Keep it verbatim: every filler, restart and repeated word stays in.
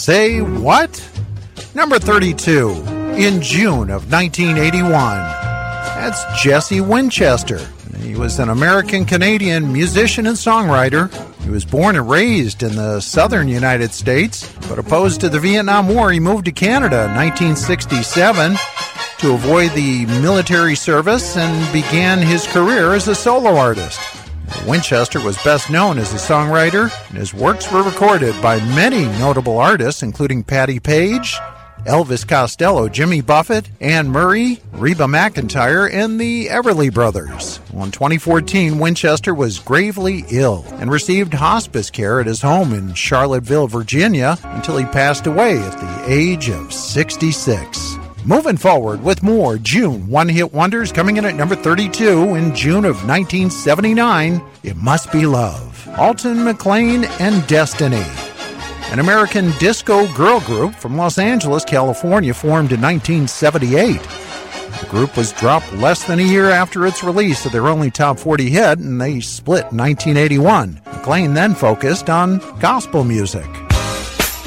Say what? Number thirty-two, in June of nineteen eighty-one. That's Jesse Winchester. He was an American-Canadian musician and songwriter. He was born and raised in the southern United States, but opposed to the Vietnam War, he moved to Canada in nineteen sixty-seven to avoid the military service and began his career as a solo artist. Winchester was best known as a songwriter, and his works were recorded by many notable artists, including Patti Page, Elvis Costello, Jimmy Buffett, Anne Murray, Reba McEntire, and the Everly Brothers. Well, in twenty fourteen, Winchester was gravely ill and received hospice care at his home in Charlottesville, Virginia, until he passed away at the age of sixty-six. Moving forward with more June one-hit wonders coming in at number thirty-two in June of nineteen seventy-nine, It Must Be Love. Alton McClain and Destiny. An American disco girl group from Los Angeles, California, formed in nineteen seventy-eight. The group was dropped less than a year after its release of their only top forty hit, and they split in nineteen eighty-one. McClain then focused on gospel music.